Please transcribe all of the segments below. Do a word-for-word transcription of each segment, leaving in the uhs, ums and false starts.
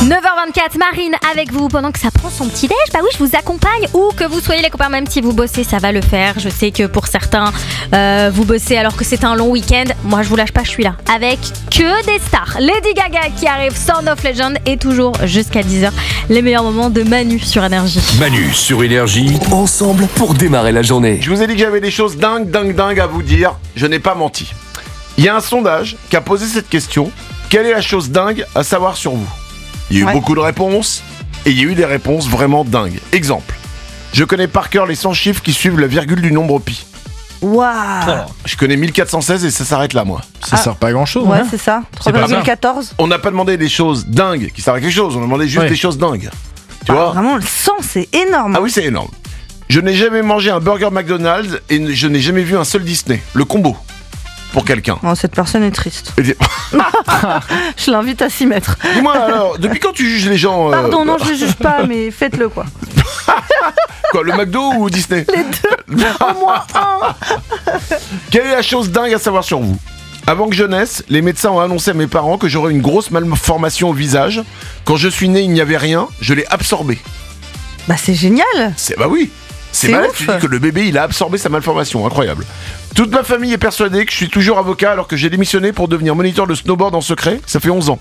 neuf heures vingt-quatre, Marine avec vous pendant que ça prend son petit déj. Bah oui, je vous accompagne où que vous soyez les copains, même si vous bossez, ça va le faire. Je sais que pour certains, euh, vous bossez alors que c'est un long week-end. Moi, je vous lâche pas, je suis là avec que des stars. Lady Gaga qui arrive, Sound of Legend et toujours jusqu'à dix heures, les meilleurs moments de Manu sur Énergie. Manu sur Énergie, ensemble pour démarrer la journée. Je vous ai dit que j'avais des choses dingues, dingues, dingues à vous dire. Je n'ai pas menti. Il y a un sondage qui a posé cette question. Quelle est la chose dingue à savoir sur vous ? Il y a eu Ouais. beaucoup de réponses et il y a eu des réponses vraiment dingues. Exemple, je connais par cœur les cent chiffres qui suivent la virgule du nombre pi. Waouh. Je connais mille quatre cent seize et ça s'arrête là, moi. Ça Ah. sert pas à grand chose. Ouais, c'est ça. trois virgule quatorze. On n'a pas demandé des choses dingues qui servent à quelque chose, on a demandé juste Ouais. des choses dingues. Tu Bah, vois ? vraiment, le sang, c'est énorme. Ah oui, c'est énorme. Je n'ai jamais mangé un burger McDonald's et n- je n'ai jamais vu un seul Disney. Le combo. Pour quelqu'un. Oh, cette personne est triste. Et dis- Je l'invite à s'y mettre. Dis-moi alors, depuis quand tu juges les gens euh, Pardon, non, je ne juge pas, mais faites-le, quoi. Quoi, le McDo ou Disney ? Les deux, au moins un. Quelle est la chose dingue à savoir sur vous ? Avant que je naisse, les médecins ont annoncé à mes parents que j'aurais une grosse malformation au visage. Quand je suis né, il n'y avait rien, je l'ai absorbé. Bah, c'est génial. C'est bah oui. C'est C'est malade, ouf. tu dis que le bébé il a absorbé sa malformation, incroyable. Toute ma famille est persuadée que je suis toujours avocat alors que j'ai démissionné pour devenir moniteur de snowboard en secret, ça fait onze ans.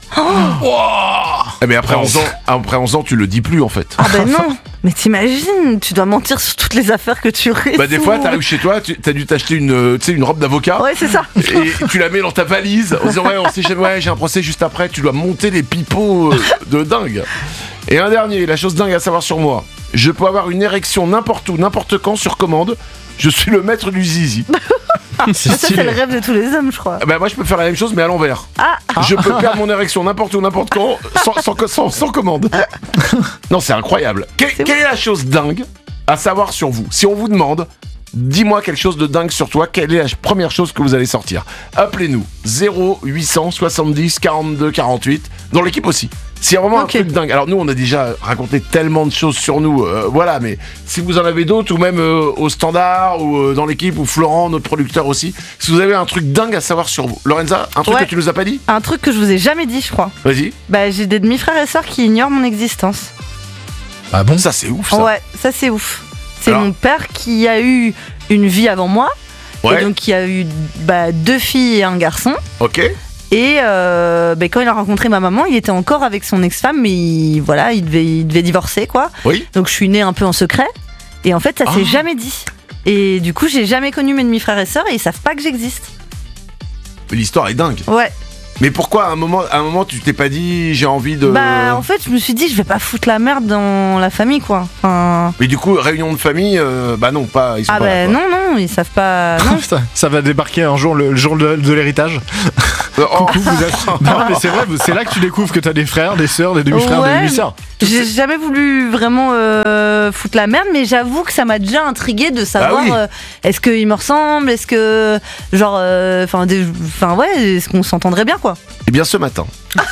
Eh mais après onze ans, après onze ans, tu le dis plus en fait. Ah ben non. Mais t'imagines, tu dois mentir sur toutes les affaires que tu restes. Bah des fois t'arrives chez toi, tu as dû t'acheter une, euh, tu sais, une robe d'avocat. Ouais, c'est ça. Et tu la mets dans ta valise en disant ouais, on sait jamais, ouais, j'ai un procès juste après, tu dois monter les pipeaux euh, de dingue. Et un dernier, la chose dingue à savoir sur moi, je peux avoir une érection n'importe où, n'importe quand, sur commande, je suis le maître du zizi. C'est Ça, c'est stylé. le rêve de tous les hommes, je crois. Bah moi je peux faire la même chose mais à l'envers. Ah, Je peux perdre mon érection n'importe où, n'importe quand, sans, sans, sans, sans commande. Non, c'est incroyable. Que- C'est quelle est la chose dingue à savoir sur vous ? Si on vous demande, dis-moi quelque chose de dingue sur toi, quelle est la première chose que vous allez sortir ? Appelez-nous zéro huit cent soixante-dix quarante-deux quarante-huit, dans l'équipe aussi. S'il y a vraiment Ok. un truc dingue. Alors nous, on a déjà raconté tellement de choses sur nous, euh, voilà, mais si vous en avez d'autres, ou même euh, au standard, ou euh, dans l'équipe, ou Florent, notre producteur aussi, si vous avez un truc dingue à savoir sur vous. Lorenza, un truc Ouais. que tu nous as pas dit ? un truc que je vous ai jamais dit, je crois. Vas-y. Bah, j'ai des demi-frères et sœurs qui ignorent mon existence. Ah bon ? Ça, c'est ouf, ça. Ouais, ça c'est ouf. C'est Alors- mon père qui a eu une vie avant moi. Ouais. Et donc qui a eu bah, deux filles et un garçon. Ok. Et euh, bah, quand il a rencontré ma maman, il était encore avec son ex-femme, mais il, voilà, il devait, il devait divorcer, quoi. Oui. Donc je suis née un peu en secret. Et en fait, ça Ah. s'est jamais dit. Et du coup, j'ai jamais connu mes demi-frères et sœurs et ils savent pas que j'existe. L'histoire est dingue. Ouais. Mais pourquoi à un moment, à un moment tu t'es pas dit j'ai envie de. Bah, en fait, je me suis dit, je vais pas foutre la merde dans la famille, quoi. Enfin. Mais du coup, réunion de famille, euh, bah non, pas. Ils sont Ah, pas bah là, quoi. non, non, ils savent pas. Non. Putain, ça va débarquer un jour, le, le jour de, de l'héritage. Euh, oh, Coucou, vous êtes... Non, mais c'est vrai, c'est là que tu découvres que t'as des frères, des sœurs, des demi-frères, Ouais. des demi-sœurs. J'ai jamais voulu vraiment euh, foutre la merde, mais j'avoue que ça m'a déjà intrigué de savoir Ah oui. euh, est-ce qu'ils me ressemblent, est-ce que genre, enfin, enfin ouais, est-ce qu'on s'entendrait bien quoi. Eh bien, ce matin.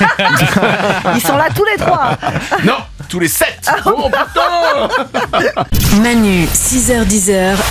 Ils sont là tous les trois. Non, tous les sept. Oh putain. Manu, six heures dix heures